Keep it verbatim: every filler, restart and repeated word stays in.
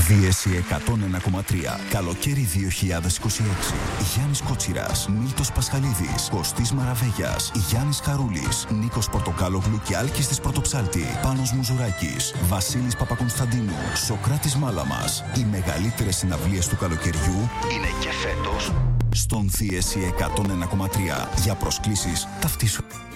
Δίεση εκατόν ένα κόμμα τρία. Καλοκαίρι δύο χιλιάδες είκοσι έξι. Γιάννης Κότσιρας, Μίλτος Πασχαλίδης, Κωστής Μαραβέγιας, Γιάννης Χαρούλης, Νίκος Πορτοκάλογλου και Άλκης της Πρωτοψάλτη, Πάνος Μουζουράκης, Βασίλης Παπακονσταντίνου, Σοκράτης Μάλαμας. Οι μεγαλύτερες συναυλίες του καλοκαιριού είναι και φέτος στον Δίεση εκατόν ένα κόμμα τρία. Για προσκλήσεις ταυτίσου.